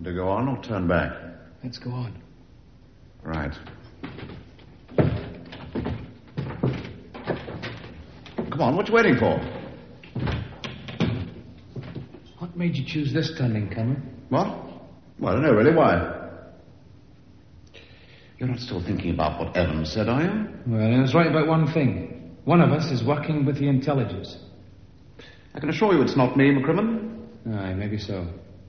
To go on or turn back? Let's go on. Right. Come on, what you waiting for? What made you choose this turning, Cameron? What? Well, I don't know, really. Why? You're not still thinking about what Evans said, are you? Well, he was right about one thing. One of us is working with the intelligence. I can assure you it's not me, McCrimmon. Aye, maybe so.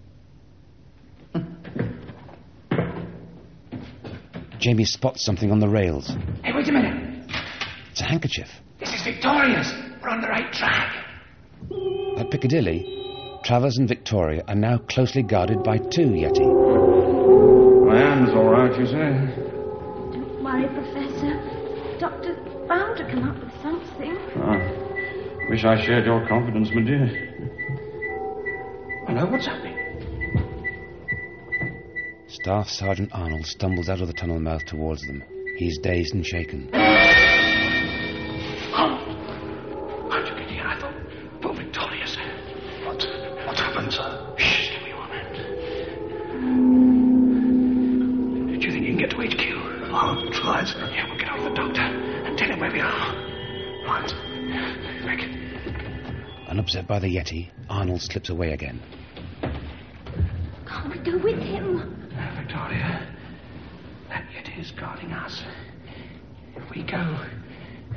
Jamie spots something on the rails. Hey, wait a minute. It's a handkerchief. This is Victoria's. We're on the right track. At Piccadilly, Travers and Victoria are now closely guarded by 2 Yeti. Diane's all right, you say? Don't worry, Professor. Doctor's bound to come up with something. Wish I shared your confidence, my dear. Hello, what's happening? Staff Sergeant Arnold stumbles out of the tunnel mouth towards them. He's dazed and shaken. How'd you get here? I thought Victoria's. What's happened, sir? Shh, give me a moment. Do you think you can get to HQ? I'll try, sir. Yeah, we'll get hold of the doctor and tell him where we are. Right. Quick. Unobserved by the Yeti, Arnold slips away again. Can't we go with him? Victoria, that Yeti is guarding us. If we go,